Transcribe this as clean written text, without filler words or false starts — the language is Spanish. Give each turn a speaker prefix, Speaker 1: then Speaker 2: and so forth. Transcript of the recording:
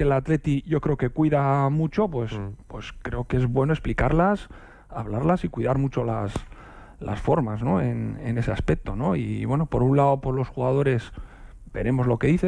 Speaker 1: que el Atleti yo creo que cuida mucho, pues creo que es bueno explicarlas, hablarlas y cuidar mucho las formas, ¿no? En ese aspecto, ¿no? Y bueno, por un lado, por los jugadores veremos lo que dice.